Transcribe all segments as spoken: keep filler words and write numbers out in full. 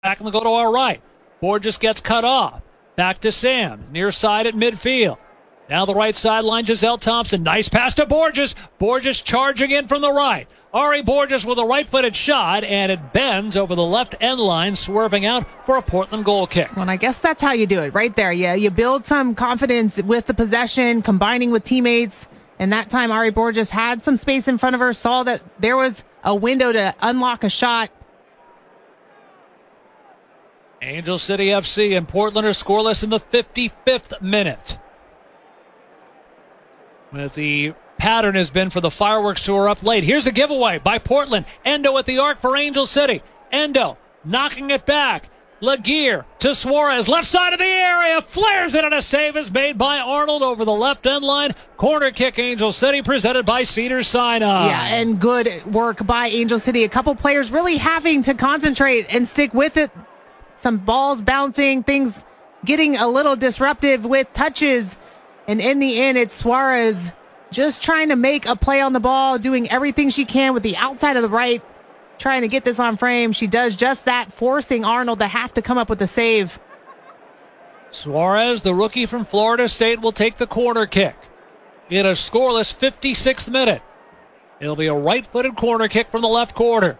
Back and go to our right. Borges gets cut off. Back to Sam. Near side at midfield. Down the right sideline, Giselle Thompson. Nice pass to Borges. Borges charging in from the right. Ari Borges with a right-footed shot, and it bends over the left end line, swerving out for a Portland goal kick. Well, I guess that's how you do it, right there. Yeah, you build some confidence with the possession, combining with teammates. And that time, Ari Borges had some space in front of her, saw that there was a window to unlock a shot. Angel City F C and Portland are scoreless in the fifty-fifth minute. With the pattern has been for the fireworks tour up late. Here's a giveaway by Portland. Endo at the arc for Angel City. Endo knocking it back. Laguerre to Suarez. Left side of the area. Flares it, and a save is made by Arnold over the left end line. Corner kick, Angel City, presented by Cedars-Sinai. Yeah, and good work by Angel City. A couple players really having to concentrate and stick with it. Some balls bouncing, things getting a little disruptive with touches. And in the end, it's Suarez just trying to make a play on the ball, doing everything she can with the outside of the right, trying to get this on frame. She does just that, forcing Arnold to have to come up with a save. Suarez, the rookie from Florida State, will take the corner kick in a scoreless fifty-sixth minute. It'll be a right-footed corner kick from the left corner.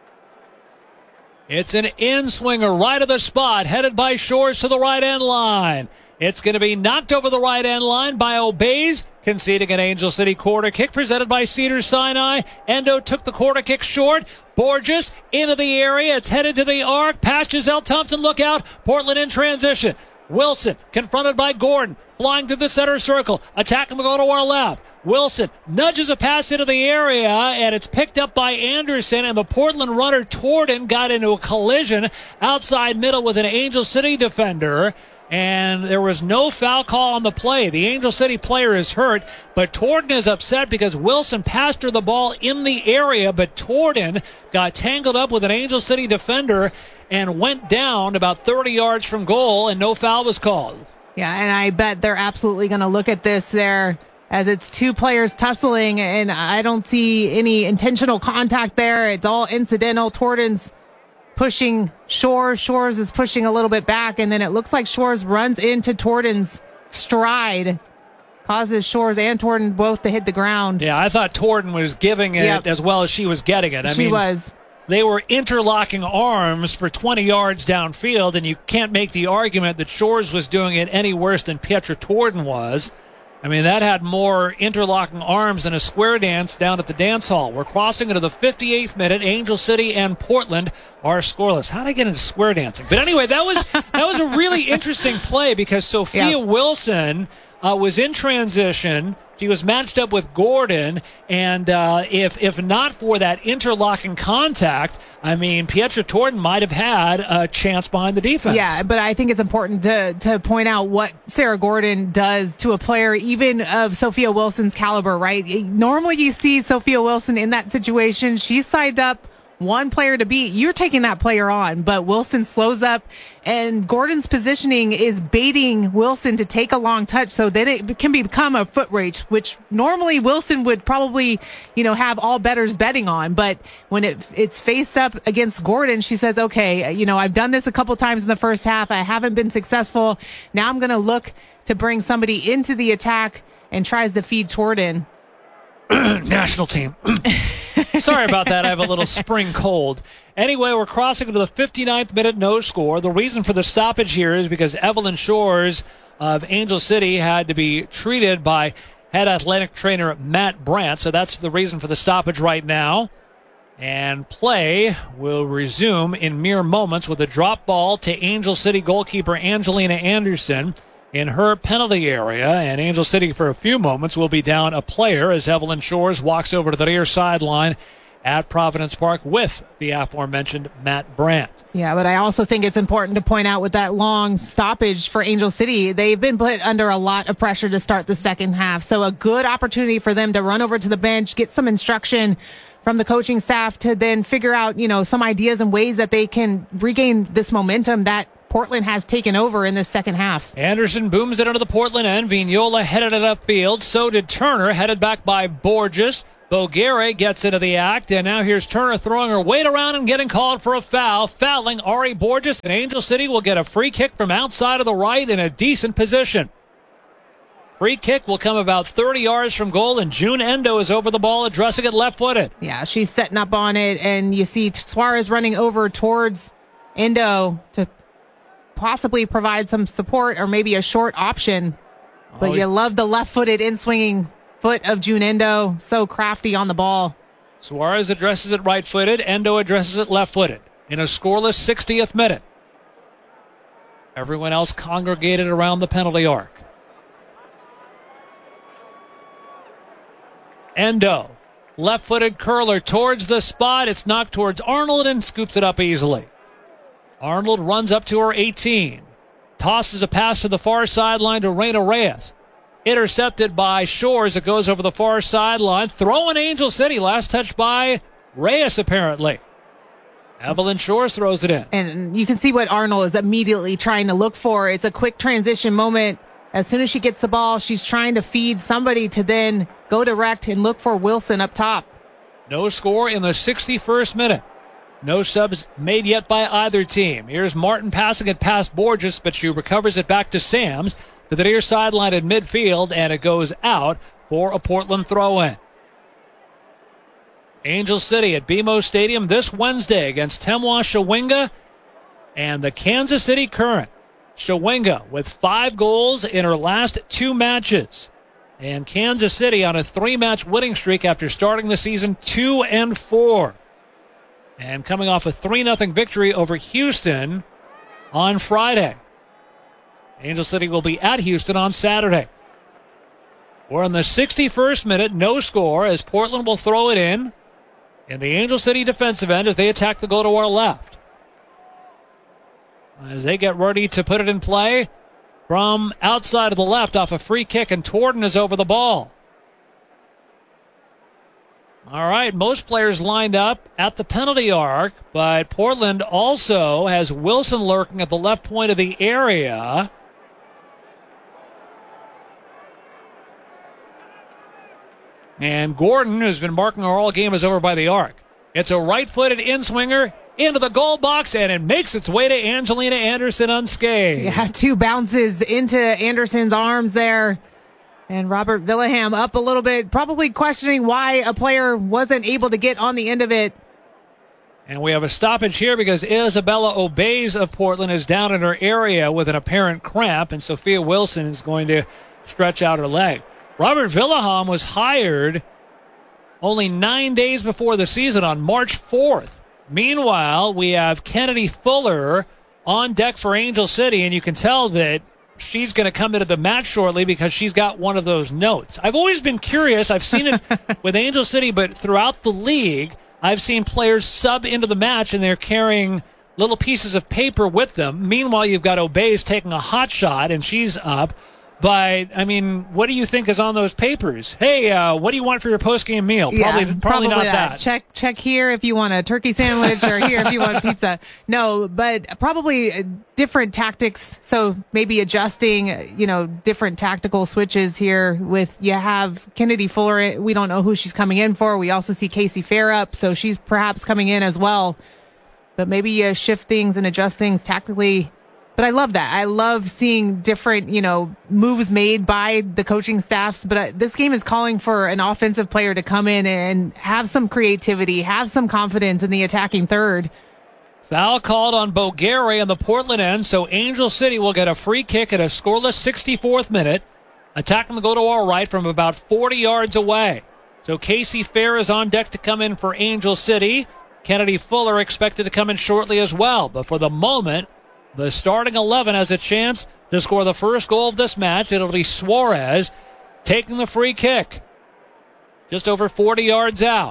It's an in-swinger right of the spot, headed by Shores to the right end line. It's going to be knocked over the right end line by Obeys, conceding an Angel City corner kick presented by Cedars-Sinai. Endo took the corner kick short. Borges into the area. It's headed to the arc. Past Giselle Thompson. Look out. Portland in transition. Wilson confronted by Gordon. Flying through the center circle. Attacking the goal to our left. Wilson nudges a pass into the area, and it's picked up by Anderson, and the Portland runner Torden got into a collision outside middle with an Angel City defender, and there was no foul call on the play. The Angel City player is hurt, but Torden is upset because Wilson passed her the ball in the area, but Torden got tangled up with an Angel City defender and went down about thirty yards from goal, and no foul was called. Yeah, and I bet they're absolutely going to look at this there as it's two players tussling, and I don't see any intentional contact there. It's all incidental. Torden's pushing Shores. Shores is pushing a little bit back, and then it looks like Shores runs into Torden's stride, causes Shores and Torden both to hit the ground. Yeah, I thought Torden was giving it yep. as well as she was getting it. I she mean, was. They were interlocking arms for twenty yards downfield, and you can't make the argument that Shores was doing it any worse than Pietra Torden was. I mean, that had more interlocking arms than a square dance down at the dance hall. We're crossing into the fifty-eighth minute. Angel City and Portland are scoreless. How did I get into square dancing? But anyway, that was that was a really interesting play because Sophia yeah. Wilson uh, was in transition. She was matched up with Gordon, and uh, if if not for that interlocking contact, I mean, Pietra Torden might have had a chance behind the defense. Yeah, but I think it's important to to point out what Sarah Gordon does to a player even of Sophia Wilson's caliber, right? Normally you see Sophia Wilson in that situation. She's sided up one player to beat. You're taking that player on, but Wilson slows up, and Gordon's positioning is baiting Wilson to take a long touch so that it can become a foot race, which normally Wilson would probably, you know, have all bettors betting on. But when it it's faced up against Gordon, she says, okay, you know, I've done this a couple times in the first half. I haven't been successful. Now I'm going to look to bring somebody into the attack, and tries to feed Torden. National team. Sorry about that. I have a little spring cold. Anyway, we're crossing into the fifty-ninth minute, no score. The reason for the stoppage here is because Evelyn Shores of Angel City had to be treated by head athletic trainer Matt Brandt. So that's the reason for the stoppage right now. And play will resume in mere moments with a drop ball to Angel City goalkeeper Angelina Anderson in her penalty area, and Angel City for a few moments will be down a player as Evelyn Shores walks over to the near sideline at Providence Park with the aforementioned Matt Brandt. Yeah, but I also think it's important to point out with that long stoppage for Angel City, they've been put under a lot of pressure to start the second half. So a good opportunity for them to run over to the bench, get some instruction from the coaching staff to then figure out, you know, some ideas and ways that they can regain this momentum that Portland has taken over in this second half. Anderson booms it under the Portland end. Vignola headed it upfield. So did Turner, headed back by Borges. Boguere gets into the act, and now here's Turner throwing her weight around and getting called for a foul. Fouling Ari Borges, and Angel City will get a free kick from outside of the right in a decent position. Free kick will come about thirty yards from goal, and June Endo is over the ball, addressing it left-footed. Yeah, she's setting up on it, and you see Suarez running over towards Endo to possibly provide some support or maybe a short option. But oh, you love the left-footed in-swinging foot of June Endo, so crafty on the ball. Suarez addresses it right-footed. Endo addresses it left-footed in a scoreless sixtieth minute. Everyone else congregated around the penalty arc. Endo, left-footed curler towards the spot. It's knocked towards Arnold and scoops it up easily. Arnold runs up to her eighteen. Tosses a pass to the far sideline to Reina Reyes. Intercepted by Shores. It goes over the far sideline. Throwing Angel City. Last touch by Reyes, apparently. Evelyn Shores throws it in. And you can see what Arnold is immediately trying to look for. It's a quick transition moment. As soon as she gets the ball, she's trying to feed somebody to then go direct and look for Wilson up top. No score in the sixty-first minute. No subs made yet by either team. Here's Martin passing it past Borges, but she recovers it back to Sams to the near sideline at midfield, and it goes out for a Portland throw-in. Angel City at B M O Stadium this Wednesday against Temwa Shawinga and the Kansas City Current. Shawinga with five goals in her last two matches. And Kansas City on a three-match winning streak after starting the season two and four. And coming off a three nothing victory over Houston on Friday. Angel City will be at Houston on Saturday. We're in the sixty-first minute, no score, as Portland will throw it in in the Angel City defensive end as they attack the goal to our left. As they get ready to put it in play from outside of the left off a free kick, and Torden is over the ball. All right, most players lined up at the penalty arc, but Portland also has Wilson lurking at the left point of the area. And Gordon, who's been marking her all game, is over by the arc. It's a right-footed in-swinger into the goal box, and it makes its way to Angelina Anderson unscathed. Yeah, two bounces into Anderson's arms there. And Robert Villaham up a little bit, probably questioning why a player wasn't able to get on the end of it. And we have a stoppage here because Isabella Obeys of Portland is down in her area with an apparent cramp, and Sophia Wilson is going to stretch out her leg. Robert Villaham was hired only nine days before the season on March fourth. Meanwhile, we have Kennedy Fuller on deck for Angel City, and you can tell that she's going to come into the match shortly because she's got one of those notes. I've always been curious. I've seen it with Angel City, but throughout the league, I've seen players sub into the match, and they're carrying little pieces of paper with them. Meanwhile, you've got Obeys taking a hot shot, and she's up. But, I mean, what do you think is on those papers? Hey, uh, what do you want for your post-game meal? Yeah, probably, probably, probably not that. that. Check, check here if you want a turkey sandwich, or here if you want pizza. No, but probably different tactics. So maybe adjusting, you know, different tactical switches here. With you have Kennedy Fuller. We don't know who she's coming in for. We also see Casey Fair up, so she's perhaps coming in as well. But maybe you shift things and adjust things tactically. But I love that. I love seeing different, you know, moves made by the coaching staffs. But uh, this game is calling for an offensive player to come in and have some creativity, have some confidence in the attacking third. Foul called on Boguere on the Portland end, so Angel City will get a free kick at a scoreless sixty-fourth minute, attacking the goal to our right from about forty yards away. So Casey Fair is on deck to come in for Angel City. Kennedy Fuller expected to come in shortly as well. But for the moment, the starting eleven has a chance to score the first goal of this match. It'll be Suarez taking the free kick. Just over forty yards out.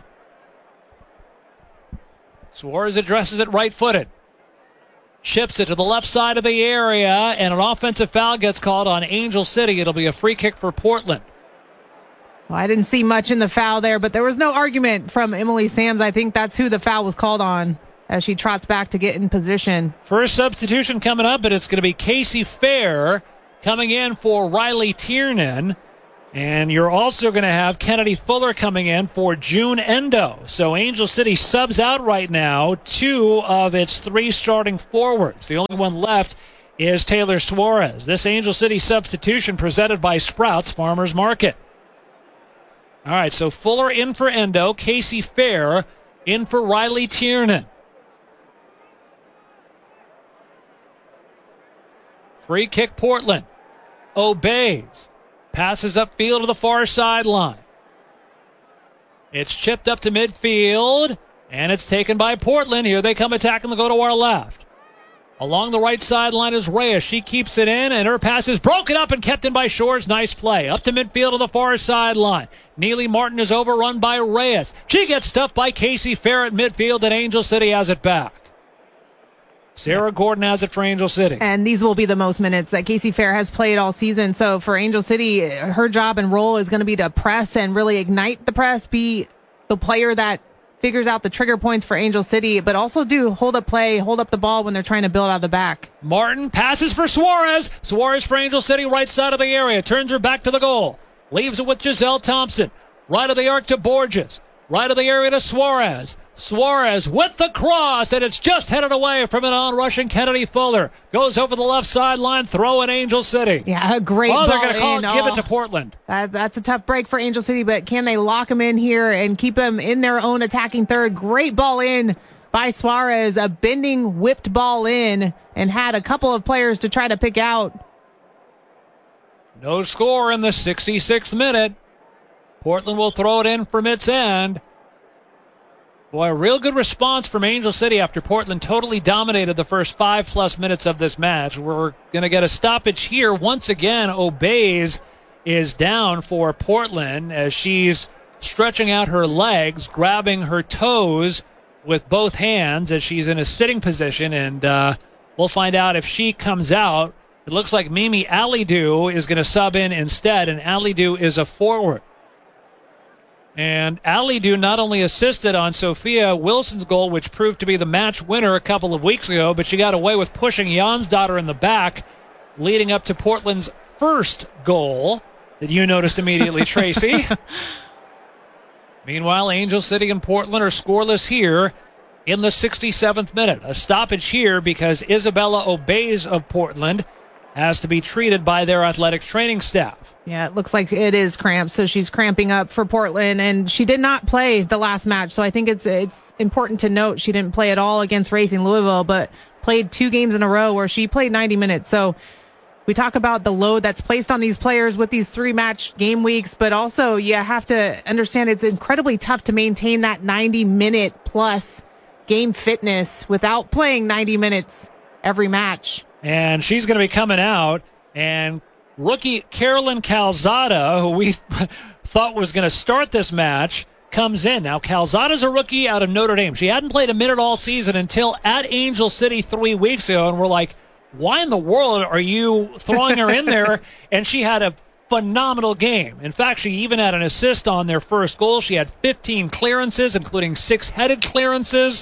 Suarez addresses it right-footed. Chips it to the left side of the area, and an offensive foul gets called on Angel City. It'll be a free kick for Portland. Well, I didn't see much in the foul there, but there was no argument from Emily Sams. I think that's who the foul was called on, as she trots back to get in position. First substitution coming up, but it's going to be Casey Fair coming in for Riley Tiernan. And you're also going to have Kennedy Fuller coming in for June Endo. So Angel City subs out right now two of its three starting forwards. The only one left is Taylor Suarez. This Angel City substitution presented by Sprouts Farmers Market. All right, so Fuller in for Endo, Casey Fair in for Riley Tiernan. Free kick Portland. Obeys. Passes upfield to the far sideline. It's chipped up to midfield, and it's taken by Portland. Here they come attacking the go to our left. Along the right sideline is Reyes. She keeps it in, and her pass is broken up and kept in by Shores. Nice play. Up to midfield to the far sideline. Neely Martin is overrun by Reyes. She gets stuffed by Casey Fair at midfield, and Angel City has it back. Sarah Gordon has it for Angel City. And these will be the most minutes that Casey Fair has played all season. So for Angel City, her job and role is going to be to press and really ignite the press, be the player that figures out the trigger points for Angel City, but also do hold up play, hold up the ball when they're trying to build out of the back. Martin passes for Suarez. Suarez for Angel City, right side of the area. Turns her back to the goal. Leaves it with Giselle Thompson. Right of the arc to Borges. Right of the area to Suarez. Suarez with the cross, and it's just headed away from an on-rushing Kennedy Fuller. Goes over the left sideline, throw in Angel City. Yeah, a great oh, ball they're going to call in. it, give oh, it to Portland. That, that's a tough break for Angel City, but can they lock him in here and keep him in their own attacking third? Great ball in by Suarez, a bending, whipped ball in, and had a couple of players to try to pick out. No score in the sixty-sixth minute. Portland will throw it in from its end. Boy, a real good response from Angel City after Portland totally dominated the first five-plus minutes of this match. We're going to get a stoppage here. Once again, Obeys is down for Portland as she's stretching out her legs, grabbing her toes with both hands as she's in a sitting position, and uh, we'll find out if she comes out. It looks like Mimi Alidu is going to sub in instead, and Alidu is a forward. And Alidu not only assisted on Sophia Wilson's goal, which proved to be the match winner a couple of weeks ago, but she got away with pushing Jansdotter in the back, leading up to Portland's first goal that you noticed immediately, Tracy. Meanwhile, Angel City and Portland are scoreless here in the sixty-seventh minute. A stoppage here because Isabella Obeys of Portland has to be treated by their athletic training staff. Yeah, it looks like it is cramped, so she's cramping up for Portland, and she did not play the last match, so I think it's it's important to note she didn't play at all against Racing Louisville, but played two games in a row where she played ninety minutes. So we talk about the load that's placed on these players with these three-match game weeks, but also you have to understand it's incredibly tough to maintain that ninety-minute-plus game fitness without playing ninety minutes every match. And she's going to be coming out, and rookie Carolyn Calzada, who we thought was going to start this match, comes in. Now, Calzada's a rookie out of Notre Dame. She hadn't played a minute all season until at Angel City three weeks ago, and we're like, why in the world are you throwing her in there? And she had a phenomenal game. In fact, she even had an assist on their first goal. She had fifteen clearances, including six headed clearances.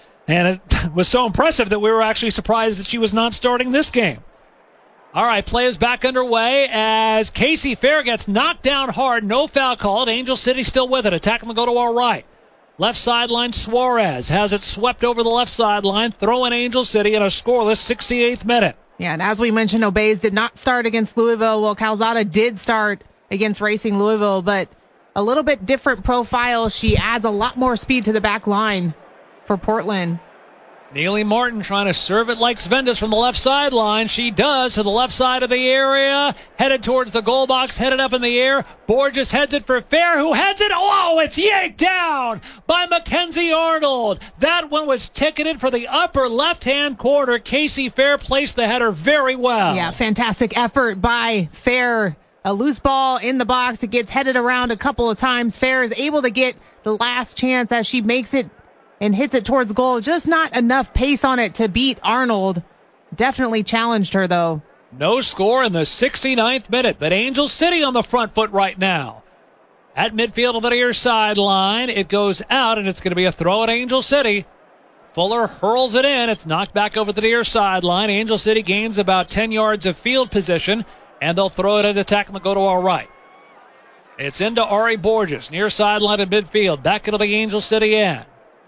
And it was so impressive that we were actually surprised that she was not starting this game. All right, play is back underway as Casey Fair gets knocked down hard. No foul called. Angel City still with it. Attacking the go to our right. Left sideline, Suarez has it swept over the left sideline. Throwing Angel City in a scoreless sixty-eighth minute. Yeah, and as we mentioned, Obeys did not start against Louisville. Well, Calzada did start against Racing Louisville, but a little bit different profile. She adds a lot more speed to the back line for Portland. Neely Martin trying to serve it like Svendas from the left sideline. She does to the left side of the area. Headed towards the goal box, headed up in the air. Borges heads it for Fair, who heads it. Oh, it's yanked down by Mackenzie Arnold. That one was ticketed for the upper left-hand corner. Casey Fair placed the header very well. Yeah, fantastic effort by Fair. A loose ball in the box. It gets headed around a couple of times. Fair is able to get the last chance as she makes it and hits it towards goal. Just not enough pace on it to beat Arnold. Definitely challenged her, though. No score in the sixty-ninth minute, but Angel City on the front foot right now. At midfield of the near sideline, it goes out, and it's going to be a throw at Angel City. Fuller hurls it in. It's knocked back over the near sideline. Angel City gains about ten yards of field position, and they'll throw it at attack and they'll go to our right. It's into Ari Borges, near sideline at midfield. Back into the Angel City end.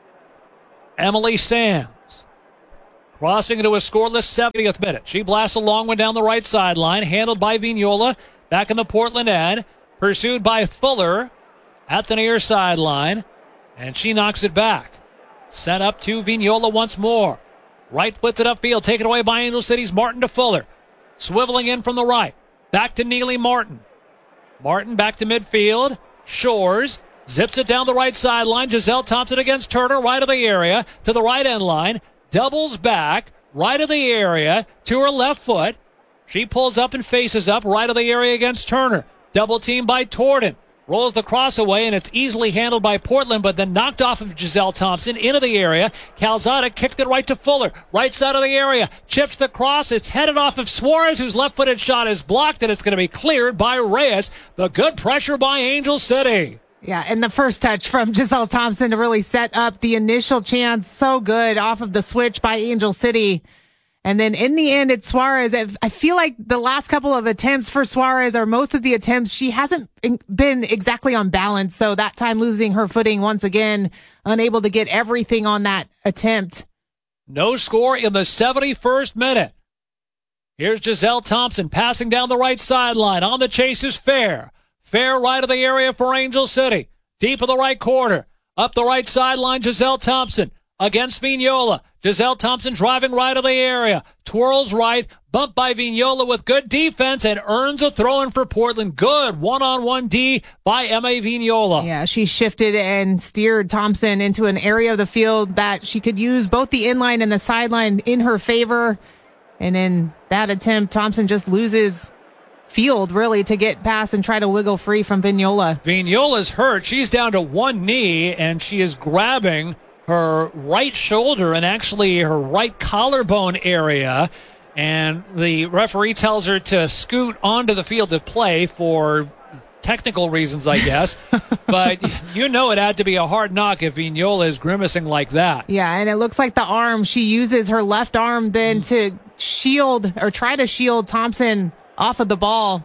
Emily Sams crossing into a scoreless seventieth minute. She blasts a long one down the right sideline, handled by Vignola. Back in the Portland end, pursued by Fuller at the near sideline, and she knocks it back. Sent up to Vignola once more. Right flips it upfield, taken away by Angel City's Martin to Fuller. Swiveling in from the right. Back to Neely Martin. Martin back to midfield. Shores zips it down the right sideline. Giselle Thompson against Turner, right of the area, to the right end line. Doubles back, right of the area, to her left foot. She pulls up and faces up, right of the area against Turner. Double team by Torden. Rolls the cross away, and it's easily handled by Portland, but then knocked off of Giselle Thompson into the area. Calzada kicked it right to Fuller. Right side of the area. Chips the cross. It's headed off of Suarez, whose left-footed shot is blocked, and it's going to be cleared by Reyes. But good pressure by Angel City. Yeah, and the first touch from Giselle Thompson to really set up the initial chance. So good off of the switch by Angel City. And then in the end, it's Suarez. I feel like the last couple of attempts for Suarez, or most of the attempts, she hasn't been exactly on balance. So that time losing her footing once again, unable to get everything on that attempt. No score in the seventy-first minute. Here's Giselle Thompson passing down the right sideline. On the chase is Fair. Fair right of the area for Angel City. Deep in the right corner. Up the right sideline, Giselle Thompson against Vignola. Giselle Thompson driving right of the area. Twirls right. Bumped by Vignola with good defense and earns a throw-in for Portland. Good one-on-one D by Emma Vignola. Yeah, she shifted and steered Thompson into an area of the field that she could use both the inline and the sideline in her favor. And in that attempt, Thompson just loses field, really, to get past and try to wiggle free from Vignola. Vignola's hurt. She's down to one knee, and she is grabbing her right shoulder and actually her right collarbone area, and the referee tells her to scoot onto the field to play for technical reasons, I guess. But you know it had to be a hard knock if Vignola is grimacing like that. Yeah, and it looks like the arm, she uses her left arm then to shield or try to shield Thompson off of the ball.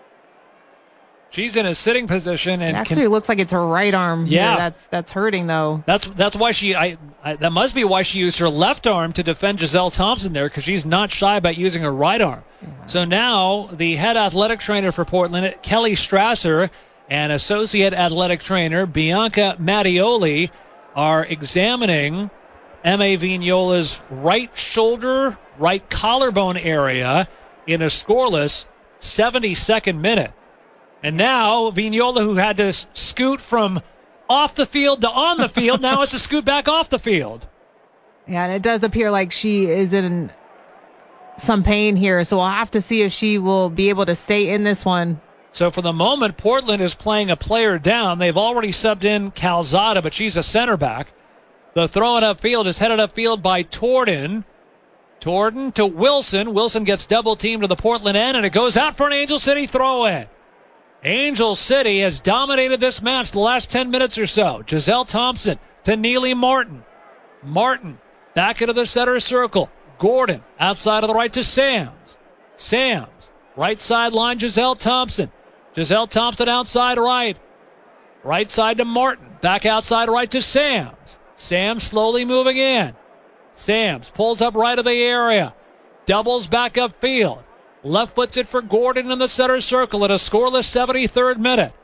She's in a sitting position, and it actually can, looks like it's her right arm. Yeah, here. that's that's hurting though. That's that's why she. I, I that must be why she used her left arm to defend Giselle Thompson there, because she's not shy about using her right arm. Yeah. So now the head athletic trainer for Portland, Kelly Strasser, and associate athletic trainer Bianca Mattioli are examining Emma Vignola's right shoulder, right collarbone area in a scoreless seventy-second minute. And now Vignola, who had to scoot from off the field to on the field, now has to scoot back off the field. Yeah, and it does appear like she is in some pain here, so we'll have to see if she will be able to stay in this one. So for the moment, Portland is playing a player down. They've already subbed in Calzada, but she's a center back. The throw in upfield is headed upfield by Torden. Torden to Wilson. Wilson gets double teamed to the Portland end, and it goes out for an Angel City throw-in. Angel City has dominated this match the last ten minutes or so. Giselle Thompson to Neely Martin. Martin back into the center circle. Gordon outside of the right to Sams. Sams, right sideline, Giselle Thompson. Giselle Thompson outside right. Right side to Martin. Back outside right to Sams. Sams slowly moving in. Sams pulls up right of the area. Doubles back upfield. Left foots it for Gordon in the center circle at a scoreless seventy-third minute.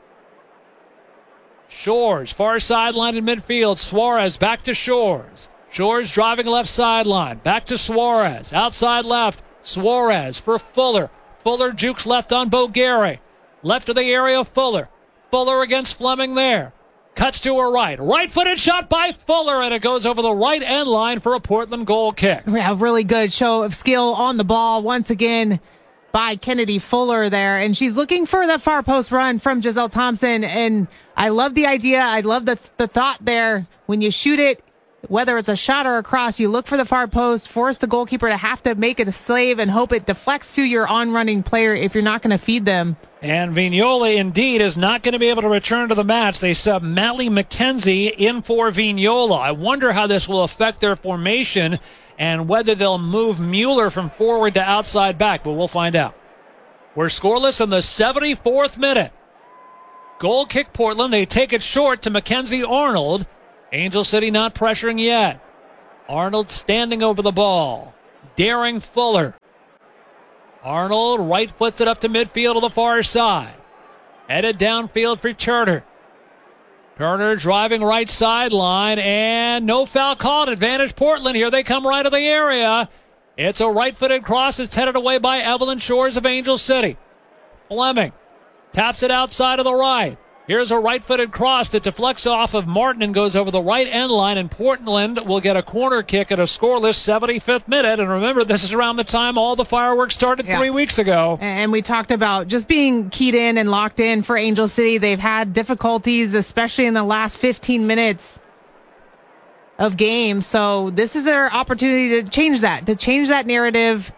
Shores, far sideline in midfield. Suarez back to Shores. Shores driving left sideline. Back to Suarez. Outside left. Suarez for Fuller. Fuller jukes left on Bogueri. Left of the area, Fuller. Fuller against Fleming there. Cuts to her right. Right-footed shot by Fuller, and it goes over the right end line for a Portland goal kick. Yeah, really good show of skill on the ball once again by Kennedy Fuller there, and she's looking for that far post run from Giselle Thompson, and I love the idea. I love the the thought there. When you shoot it, whether it's a shot or a cross, you look for the far post, force the goalkeeper to have to make it a slave and hope it deflects to your on-running player if you're not going to feed them. And Vignola, indeed, is not going to be able to return to the match. They sub Mally McKenzie in for Vignola. I wonder how this will affect their formation and whether they'll move Mueller from forward to outside back, but we'll find out. We're scoreless in the seventy-fourth minute. Goal kick Portland. They take it short to Mackenzie Arnold. Angel City not pressuring yet. Arnold standing over the ball. Daring Fuller. Arnold right foots it up to midfield to the far side. Headed downfield for Turner. Turner driving right sideline, and no foul called. Advantage Portland. Here they come right of the area. It's a right-footed cross. It's headed away by Evelyn Shores of Angel City. Fleming taps it outside of the right. Here's a right-footed cross that deflects off of Martin and goes over the right end line, and Portland will get a corner kick at a scoreless seventy-fifth minute. And remember, this is around the time all the fireworks started yeah. three weeks ago. And we talked about just being keyed in and locked in for Angel City. They've had difficulties, especially in the last fifteen minutes of game. So this is their opportunity to change that, to change that narrative.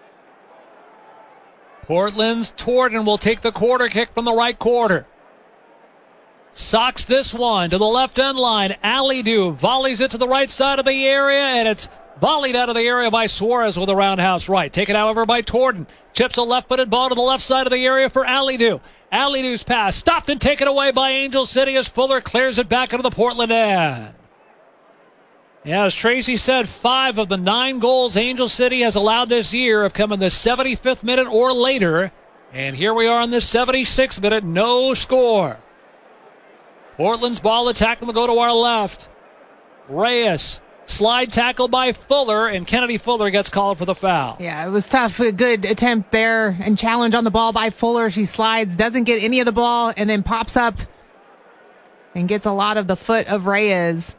Portland's Torden will take the corner kick from the right quarter. Socks this one to the left end line. Alidu volleys it to the right side of the area, and it's volleyed out of the area by Suarez with a roundhouse right. Taken, however, by Torden. Chips a left-footed ball to the left side of the area for Alidu. Alidu's pass stopped and taken away by Angel City as Fuller clears it back into the Portland end. Yeah, as Tracy said, five of the nine goals Angel City has allowed this year have come in the seventy-fifth minute or later. And here we are in the seventy-sixth minute, no score. Portland's ball attack will go to our left. Reyes, slide tackle by Fuller, and Kennedy Fuller gets called for the foul. Yeah, it was tough. A good attempt there and challenge on the ball by Fuller. She slides, doesn't get any of the ball, and then pops up and gets a lot of the foot of Reyes.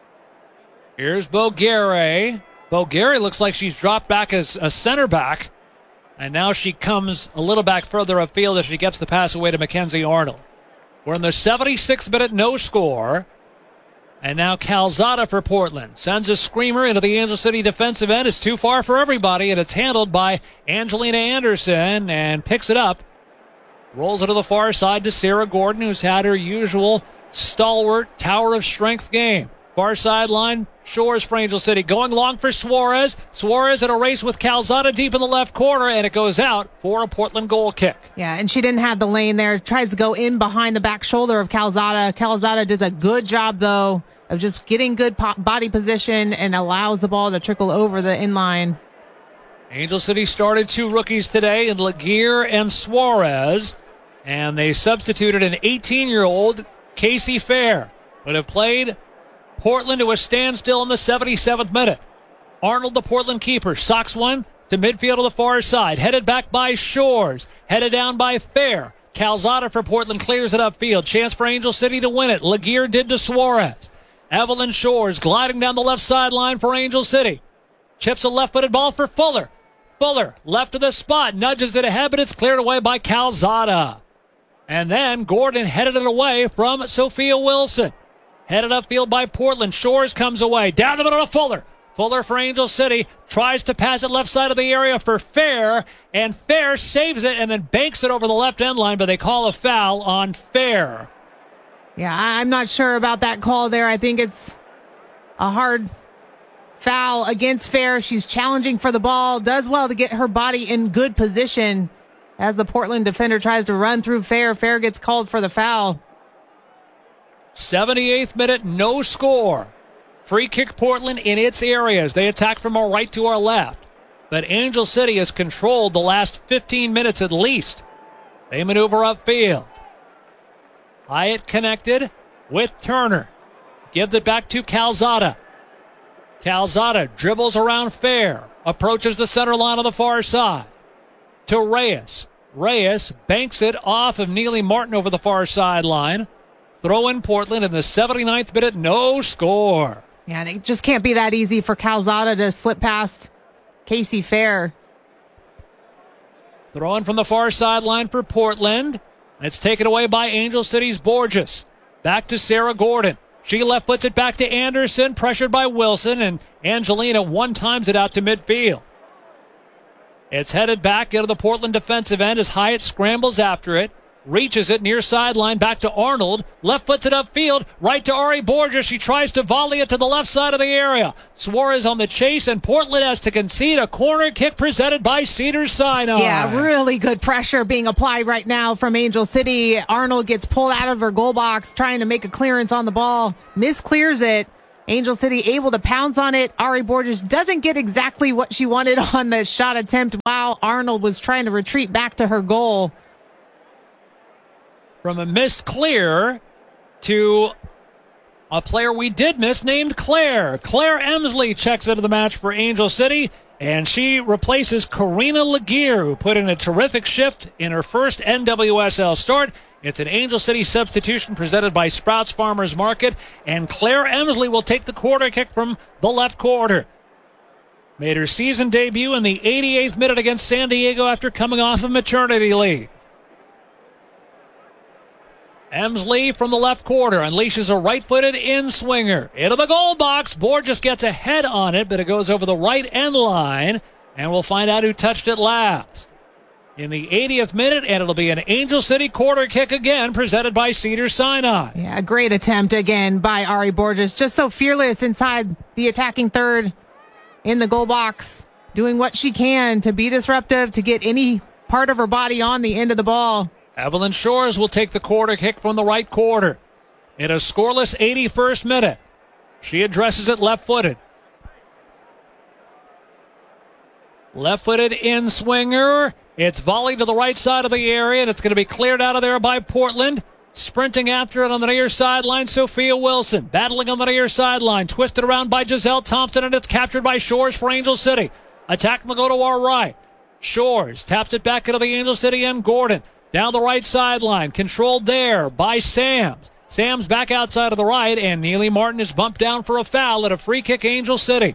Here's Boguere. Boguere looks like she's dropped back as a center back, and now she comes a little back further upfield as she gets the pass away to Mackenzie Arnold. We're in the seventy-sixth minute, no score. And now Calzada for Portland. Sends a screamer into the Angel City defensive end. It's too far for everybody, and it's handled by Angelina Anderson and picks it up. Rolls it to the far side to Sarah Gordon, who's had her usual stalwart tower of strength game. Far sideline, Shores for Angel City. Going long for Suarez. Suarez in a race with Calzada deep in the left corner, and it goes out for a Portland goal kick. Yeah, and she didn't have the lane there. Tries to go in behind the back shoulder of Calzada. Calzada does a good job, though, of just getting good po- body position and allows the ball to trickle over the inline. Angel City started two rookies today in Laguerre and Suarez, and they substituted an eighteen-year-old, Casey Fair, but have played Portland to a standstill in the seventy-seventh minute. Arnold, the Portland keeper, socks one to midfield to the far side. Headed back by Shores. Headed down by Fair. Calzada for Portland clears it upfield. Chance for Angel City to win it. Laguerre did to Suarez. Evelyn Shores gliding down the left sideline for Angel City. Chips a left-footed ball for Fuller. Fuller, left of the spot, nudges it ahead, but it's cleared away by Calzada. And then Gordon headed it away from Sophia Wilson. Headed upfield by Portland. Shores comes away. Down the middle to Fuller. Fuller for Angel City. Tries to pass it left side of the area for Fair. And Fair saves it and then banks it over the left end line, but they call a foul on Fair. Yeah, I'm not sure about that call there. I think it's a hard foul against Fair. She's challenging for the ball. Does well to get her body in good position as the Portland defender tries to run through Fair. Fair gets called for the foul. seventy-eighth minute, no score. Free kick Portland in its areas. They attack from our right to our left. But Angel City has controlled the last fifteen minutes at least. They maneuver upfield. Hyatt connected with Turner. Gives it back to Calzada. Calzada dribbles around Fair. Approaches the center line on the far side. To Reyes. Reyes banks it off of Neely Martin over the far sideline. Throw in Portland in the seventy-ninth minute, no score. Yeah, and it just can't be that easy for Calzada to slip past Casey Fair. Throw in from the far sideline for Portland. It's taken away by Angel City's Borges. Back to Sarah Gordon. She left puts it back to Anderson, pressured by Wilson, and Angelina one times it out to midfield. It's headed back into the Portland defensive end as Hyatt scrambles after it. reaches it near sideline, back to Arnold. Left puts it upfield, right to Ari Borges. She tries to volley it to the left side of the area. Suarez on the chase, and Portland has to concede a corner kick presented by Cedars-Sinai. Yeah, really good pressure being applied right now from Angel City. Arnold gets pulled out of her goal box, trying to make a clearance on the ball. Misclears it. Angel City able to pounce on it. Ari Borges doesn't get exactly what she wanted on the shot attempt while Arnold was trying to retreat back to her goal. From a missed clear to a player we did miss named Claire. Claire Emsley checks into the match for Angel City, and she replaces Karina Laguerre, who put in a terrific shift in her first N W S L start. It's an Angel City substitution presented by Sprouts Farmers Market, and Claire Emsley will take the quarter kick from the left quarter. Made her season debut in the eighty-eighth minute against San Diego after coming off of maternity leave. Emsley from the left quarter unleashes a right-footed in-swinger into the goal box. Borges gets a head on it, but it goes over the right end line, and we'll find out who touched it last. In the eightieth minute, and it'll be an Angel City quarter kick again, presented by Cedars-Sinai. Yeah, great attempt again by Ari Borges. Just so fearless inside the attacking third in the goal box, doing what she can to be disruptive, to get any part of her body on the end of the ball. Evelyn Shores will take the quarter kick from the right quarter. In a scoreless eighty-first minute, she addresses it left-footed. Left-footed in-swinger. It's volleyed to the right side of the area, and it's going to be cleared out of there by Portland. Sprinting after it on the near sideline, Sophia Wilson. Battling on the near sideline. Twisted around by Giselle Thompson, and it's captured by Shores for Angel City. Attack will go to our right. Shores taps it back into the Angel City end. Gordon down the right sideline. Controlled there by Sams. Sams back outside of the right, and Neely Martin is bumped down for a foul at a free kick Angel City.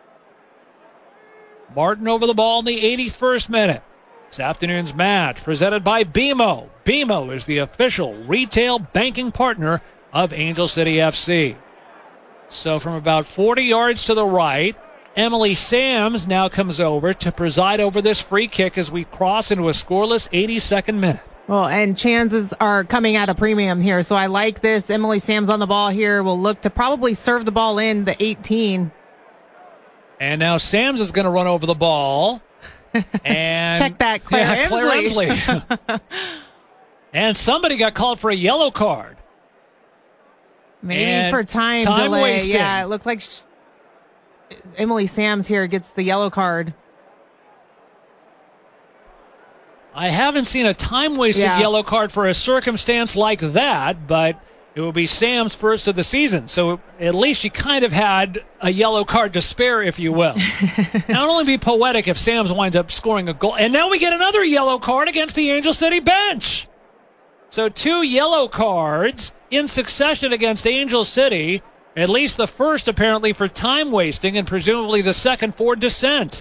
Martin over the ball in the eighty-first minute. This afternoon's match presented by B M O. B M O is the official retail banking partner of Angel City F C. So from about forty yards to the right, Emily Sams now comes over to preside over this free kick as we cross into a scoreless eighty-second minute. Well, and chances are coming at a premium here, so I like this. Emily Sams on the ball here will look to probably serve the ball in the eighteen. And now Sams is going to run over the ball. And check that, Claire yeah, Emsley. Claire Emsley. And somebody got called for a yellow card. Maybe and for time, time delay. wasting. Yeah, it looked like sh- Emily Sams here gets the yellow card. I haven't seen a time-wasted Yeah. yellow card for a circumstance like that, but it will be Sam's first of the season. So at least she kind of had a yellow card to spare, if you will. Now, it'll only be poetic if Sam's winds up scoring a goal. And now we get another yellow card against the Angel City bench. So two yellow cards in succession against Angel City. At least the first, apparently, for time wasting, and presumably the second for dissent.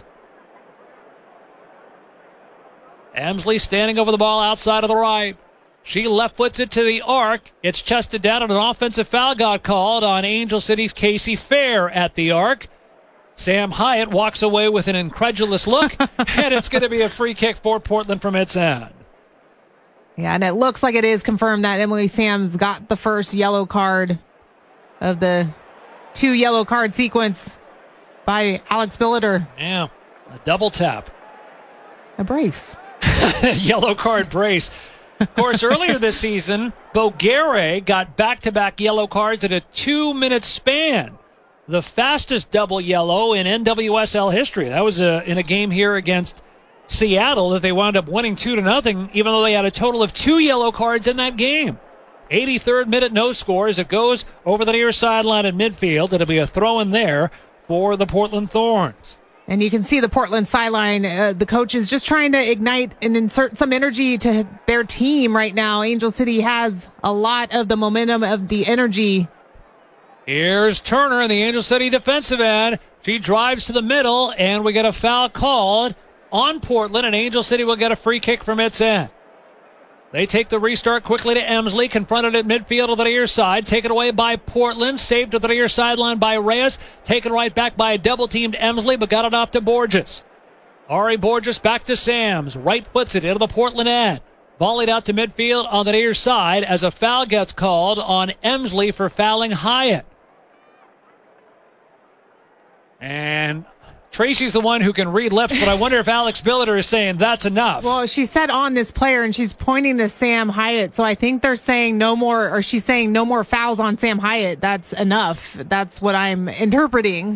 Emsley standing over the ball outside of the right. She left foots it to the arc. It's chested down, and an offensive foul got called on Angel City's Casey Fair at the arc. Sam Hyatt walks away with an incredulous look, and it's going to be a free kick for Portland from its end. Yeah, and it looks like it is confirmed that Emily Sams got the first yellow card of the two yellow card sequence by Alex Billiter. Yeah, a double tap. A brace. Yellow card brace. Of course, earlier this season, Boguere got back-to-back yellow cards in a two-minute span. The fastest double yellow in N W S L history. That was a, in a game here against Seattle that they wound up winning two to nothing, even though they had a total of two yellow cards in that game. eighty-third minute, no score as it goes over the near sideline in midfield. It'll be a throw in there for the Portland Thorns. And you can see the Portland sideline. Uh, the coach is just trying to ignite and insert some energy to their team right now. Angel City has a lot of the momentum of the energy. Here's Turner in the Angel City defensive end. She drives to the middle, and we get a foul called on Portland, and Angel City will get a free kick from its end. They take the restart quickly to Emsley, confronted at midfield to the near side, taken away by Portland, saved to the near sideline by Reyes, taken right back by a double-teamed Emsley, but got it off to Borges. Ari Borges back to Sams, right puts it into the Portland end. Volleyed out to midfield on the near side as a foul gets called on Emsley for fouling Hyatt. And Tracy's the one who can read lips, but I wonder if Alex Billiter is saying that's enough. Well, she said on this player, and she's pointing to Sam Hyatt. So I think they're saying no more, or she's saying no more fouls on Sam Hyatt. That's enough. That's what I'm interpreting.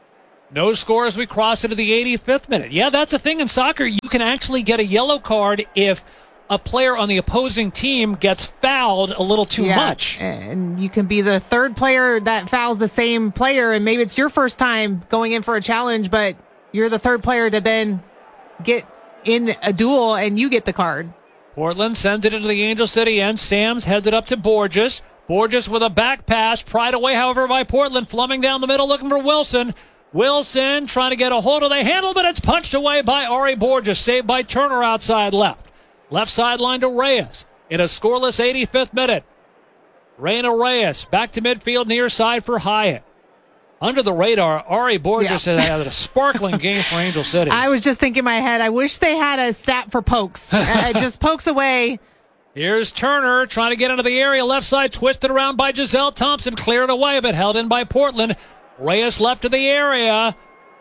No score as we cross into the eighty-fifth minute. Yeah, that's a thing in soccer. You can actually get a yellow card if a player on the opposing team gets fouled a little too yeah, much. And you can be the third player that fouls the same player, and maybe it's your first time going in for a challenge, but you're the third player to then get in a duel and you get the card. Portland sends it into the Angel City end. Sam's heads it up to Borges. Borges with a back pass. Pried away, however, by Portland. Fleming down the middle looking for Wilson. Wilson trying to get a hold of the handle, but it's punched away by Ari Borges. Saved by Turner outside left. Left sideline to Reyes in a scoreless eighty-fifth minute. Reyna Reyes back to midfield near side for Hyatt. Under the radar, Ari Borges yeah. has had a sparkling game for Angel City. I was just thinking in my head, I wish they had a stat for pokes. uh, just pokes away. Here's Turner trying to get into the area. Left side twisted around by Giselle Thompson. Cleared away, but held in by Portland. Reyes left of the area.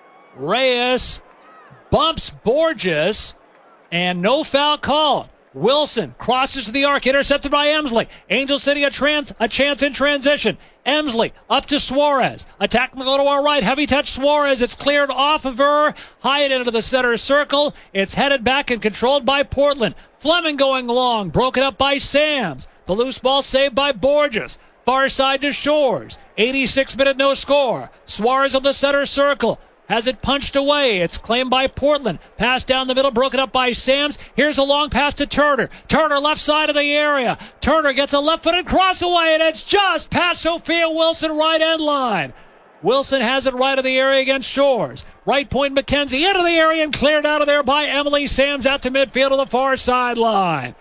Reyes bumps Borges. And no foul called. Wilson crosses to the arc, intercepted by Emsley. Angel City a, trans, a chance in transition. Emsley up to Suarez. Attacking the go to our right. Heavy touch Suarez. It's cleared off of her. Hyatt into the center circle. It's headed back and controlled by Portland. Fleming going long. Broken up by Sams. The loose ball saved by Borges. Far side to Shores. eighty-six minute no score. Suarez on the center circle. Has it punched away. It's claimed by Portland. Pass down the middle, broken up by Sams. Here's a long pass to Turner. Turner left side of the area. Turner gets a left-footed cross away, and it's just past Sophia Wilson, right end line. Wilson has it right of the area against Shores. Right point McKenzie into the area and cleared out of there by Emily Sams out to midfield on the far sideline.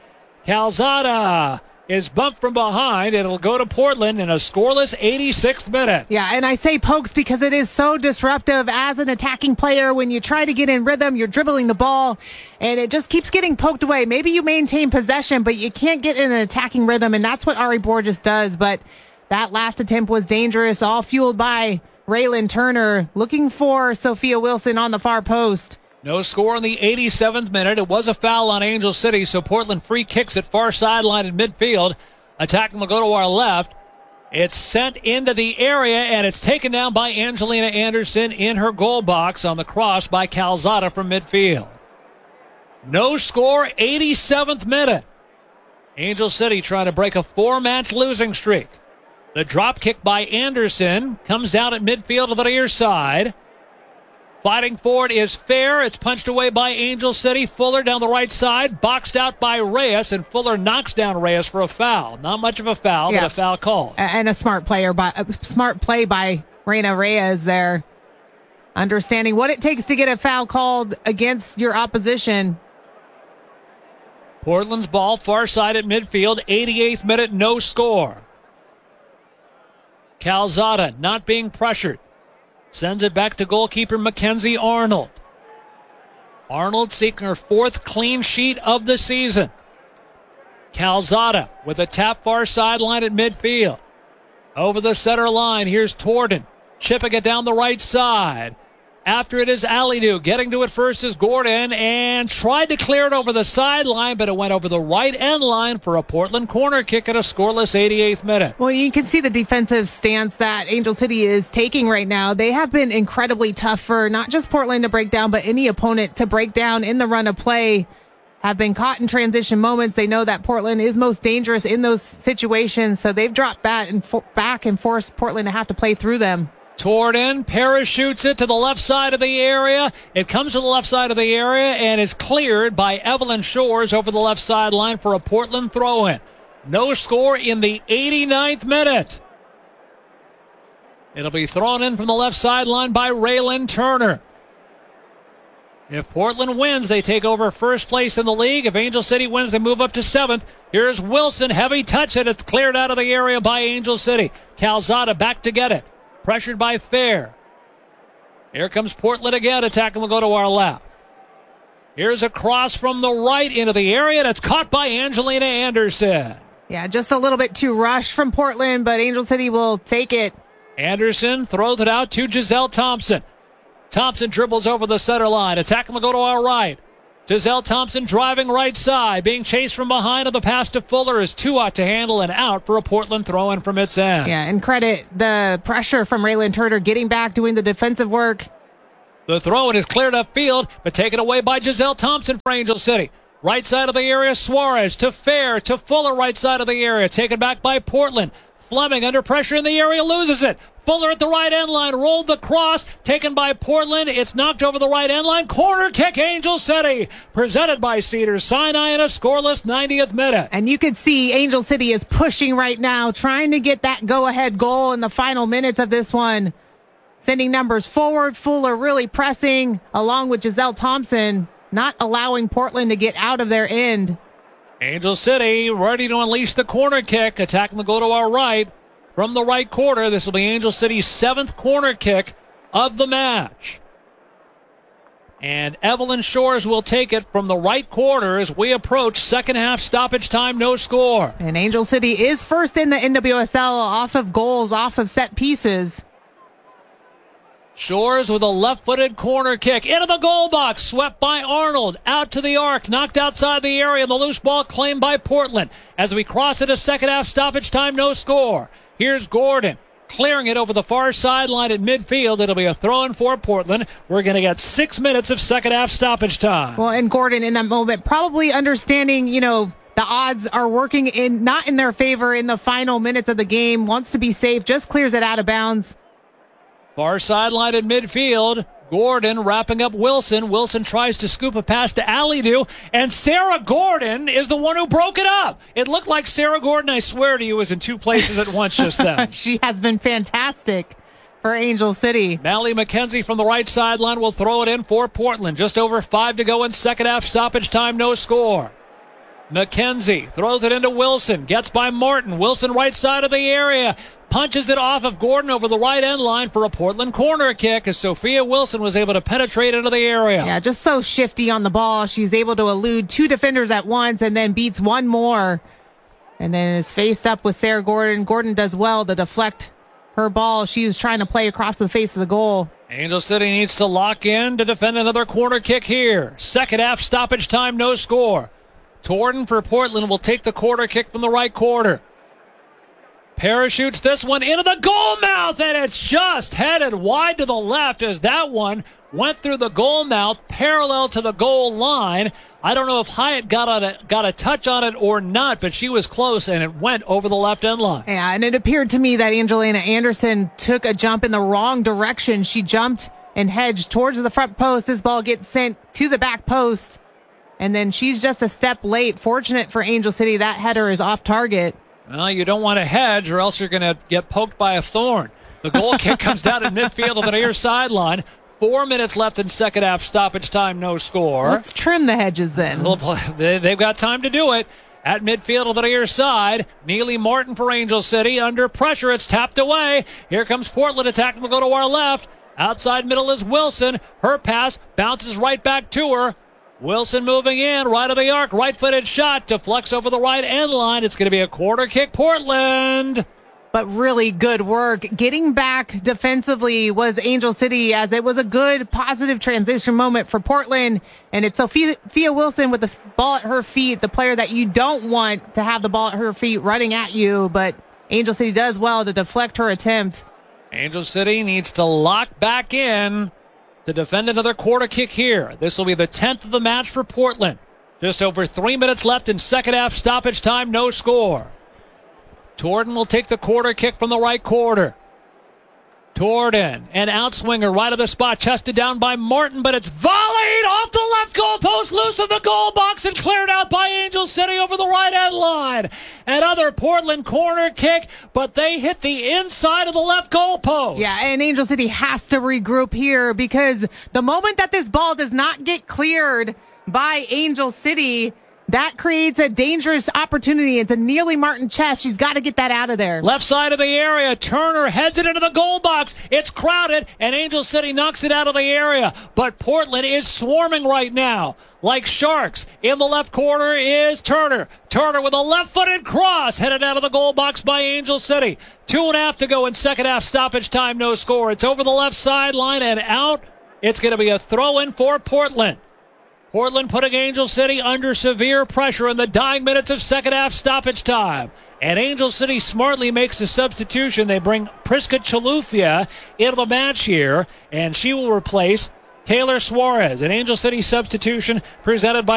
Calzada is bumped from behind. It'll go to Portland in a scoreless eighty-sixth minute. Yeah, and I say pokes because it is so disruptive as an attacking player. When you try to get in rhythm, you're dribbling the ball, and it just keeps getting poked away. Maybe you maintain possession, but you can't get in an attacking rhythm, and that's what Ari Borges does. But that last attempt was dangerous, all fueled by Raylan Turner, looking for Sophia Wilson on the far post. No score in the eighty-seventh minute. It was a foul on Angel City, so Portland free kicks at far sideline in midfield. Attacking will go to our left. It's sent into the area, and it's taken down by Angelina Anderson in her goal box on the cross by Calzada from midfield. No score, eighty-seventh minute. Angel City trying to break a four-match losing streak. The drop kick by Anderson comes down at midfield to the near side. Fighting for it is Fair. It's punched away by Angel City. Fuller down the right side. Boxed out by Reyes, and Fuller knocks down Reyes for a foul. Not much of a foul, yeah. but a foul call. And a smart player by a smart play by Reyna Reyes there. Understanding what it takes to get a foul called against your opposition. Portland's ball far side at midfield. eighty-eighth minute, no score. Calzada not being pressured. Sends it back to goalkeeper Mackenzie Arnold. Arnold seeking her fourth clean sheet of the season. Calzada with a tap far sideline at midfield. Over the center line, here's Torden. Chipping it down the right side. After it is Alidu. Getting to it first is Gordon, and tried to clear it over the sideline, but it went over the right end line for a Portland corner kick at a scoreless eighty-eighth minute. Well, you can see the defensive stance that Angel City is taking right now. They have been incredibly tough for not just Portland to break down, but any opponent to break down in the run of play. Have been caught in transition moments. They know that Portland is most dangerous in those situations, so they've dropped back and, fo- back and forced Portland to have to play through them. Torden parachutes it to the left side of the area. It comes to the left side of the area and is cleared by Evelyn Shores over the left sideline for a Portland throw-in. No score in the eighty-ninth minute. It'll be thrown in from the left sideline by Raylan Turner. If Portland wins, they take over first place in the league. If Angel City wins, they move up to seventh. Here's Wilson. Heavy touch, and it's cleared out of the area by Angel City. Calzada back to get it. Pressured by Fair. Here comes Portland again. Attacking will go to our left. Here's a cross from the right into the area, and it's caught by Angelina Anderson. Yeah, just a little bit too rushed from Portland, but Angel City will take it. Anderson throws it out to Giselle Thompson. Thompson dribbles over the center line. Attacking will go to our right. Giselle Thompson driving right side, being chased from behind on the pass to Fuller is too hot to handle and out for a Portland throw-in from its end. Yeah, and credit the pressure from Raylan Turner getting back, doing the defensive work. The throw-in is cleared upfield, but taken away by Giselle Thompson for Angel City. Right side of the area, Suarez to Fair to Fuller, right side of the area, taken back by Portland. Fleming under pressure in the area, loses it. Fuller at the right end line, rolled the cross, taken by Portland. It's knocked over the right end line. Corner kick, Angel City, presented by Cedars-Sinai in a scoreless ninetieth minute. And you could see Angel City is pushing right now, trying to get that go-ahead goal in the final minutes of this one. Sending numbers forward, Fuller really pressing, along with Giselle Thompson, not allowing Portland to get out of their end. Angel City ready to unleash the corner kick. Attacking the go to our right from the right quarter. This will be Angel City's seventh corner kick of the match. And Evelyn Shores will take it from the right quarter as we approach second half stoppage time, no score. And Angel City is first in the N W S L off of goals, off of set pieces. Shores with a left-footed corner kick into the goal box, swept by Arnold, out to the arc, knocked outside the area, and the loose ball claimed by Portland. As we cross into second half stoppage time, no score. Here's Gordon, clearing it over the far sideline at midfield. It'll be a throw-in for Portland. We're going to get six minutes of second half stoppage time. Well, and Gordon in that moment, probably understanding, you know, the odds are working in not in their favor in the final minutes of the game, wants to be safe, just clears it out of bounds. Far sideline at midfield. Gordon wrapping up Wilson. Wilson tries to scoop a pass to Alidu, and Sarah Gordon is the one who broke it up. It looked like Sarah Gordon, I swear to you, was in two places at once just then. She has been fantastic for Angel City. Mally McKenzie from the right sideline will throw it in for Portland. Just over five to go in second half stoppage time, no score. McKenzie throws it into Wilson, gets by Martin. Wilson right side of the area, punches it off of Gordon over the right end line for a Portland corner kick as Sophia Wilson was able to penetrate into the area. Yeah, just so shifty on the ball. She's able to elude two defenders at once and then beats one more. And then is faced up with Sarah Gordon. Gordon does well to deflect her ball. She was trying to play across the face of the goal. Angel City needs to lock in to defend another corner kick here. Second half stoppage time, no score. Torden for Portland will take the corner kick from the right quarter. Parachutes this one into the goal mouth, and it's just headed wide to the left as that one went through the goal mouth parallel to the goal line. I don't know if Hyatt got on it, got a touch on it or not, but she was close, and it went over the left end line. Yeah, and it appeared to me that Angelina Anderson took a jump in the wrong direction. She jumped and hedged towards the front post. This ball gets sent to the back post, and then she's just a step late. Fortunate for Angel City, that header is off target. Well, you don't want to hedge or else you're going to get poked by a thorn. The goal kick comes down at midfield of the near sideline. Four minutes left in second half stoppage time, no score. Let's trim the hedges then. They've got time to do it. At midfield of the near side, Neely Martin for Angel City. Under pressure, it's tapped away. Here comes Portland attacking to go to our left. Outside middle is Wilson. Her pass bounces right back to her. Wilson moving in, right of the arc, right-footed shot, deflects over the right end line. It's going to be a corner kick, Portland. But really good work. Getting back defensively was Angel City, as it was a good, positive transition moment for Portland. And it's Sophia, Sophia Wilson with the ball at her feet, the player that you don't want to have the ball at her feet running at you. But Angel City does well to deflect her attempt. Angel City needs to lock back in to defend another corner kick here. This will be the tenth of the match for Portland. Just over three minutes left in second half stoppage time, no score. Torden will take the corner kick from the right quarter. Torden, an outswinger right of the spot, chested down by Martin, but it's volleyed off the left goal post, loose of the goal box, and cleared out by Angel City over the right end line. Another Portland corner kick, but they hit the inside of the left goal post. Yeah, and Angel City has to regroup here, because the moment that this ball does not get cleared by Angel City, That creates a dangerous opportunity. It's a Neely Martin chest. She's got to get that out of there. Left side of the area. Turner heads it into the goal box. It's crowded, and Angel City knocks it out of the area. But Portland is swarming right now. Like sharks. In the left corner is Turner. Turner with a left-footed cross headed out of the goal box by Angel City. Two and a half to go in second half stoppage time. No score. It's over the left sideline and out. It's going to be a throw-in for Portland. Portland putting Angel City under severe pressure in the dying minutes of second half stoppage time. And Angel City smartly makes a substitution. They bring Priska Chalufia into the match here, and she will replace Taylor Suarez. An Angel City substitution presented by